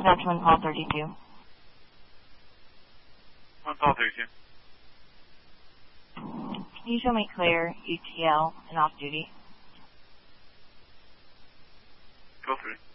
dispatch 1 call 32. 1 call 32. Can you show me clear, ETL, and off duty? Go through.